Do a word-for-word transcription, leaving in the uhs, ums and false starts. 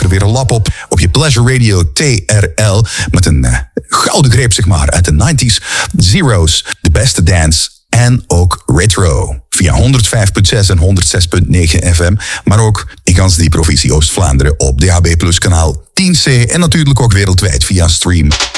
weer een lap op op je Pleasure Radio T R L met een uh, gouden greep, zeg maar, uit de nineties. Zeros, de beste dance en ook retro. Via honderd vijf komma zes en honderd zes komma negen F M, maar ook in gans die provincie Oost-Vlaanderen op D A B plus kanaal tien C en natuurlijk ook wereldwijd via stream